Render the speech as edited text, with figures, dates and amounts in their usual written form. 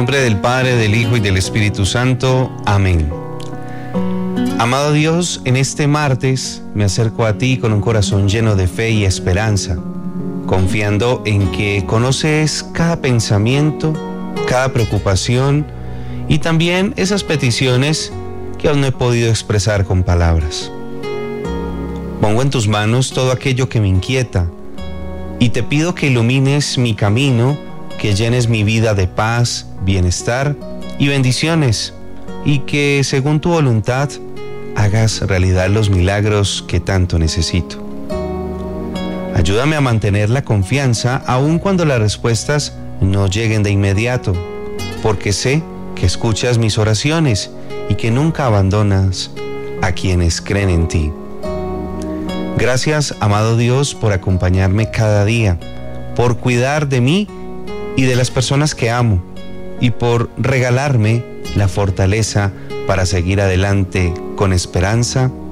nombre del Padre, del Hijo y del Espíritu Santo. Amén. Amado Dios, en este martes me acerco a ti con un corazón lleno de fe y esperanza, confiando en que conoces cada pensamiento, cada preocupación y también esas peticiones que aún no he podido expresar con palabras. Pongo en tus manos todo aquello que me inquieta y te pido que ilumines mi camino, que llenes mi vida de paz, bienestar y bendiciones, y que según tu voluntad hagas realidad los milagros que tanto necesito. Ayúdame a mantener la confianza aun cuando las respuestas no lleguen de inmediato, porque sé que escuchas mis oraciones y que nunca abandonas a quienes creen en ti. Gracias, amado Dios, por acompañarme cada día, por cuidar de mí y de las personas que amo, y por regalarme la fortaleza para seguir adelante con esperanza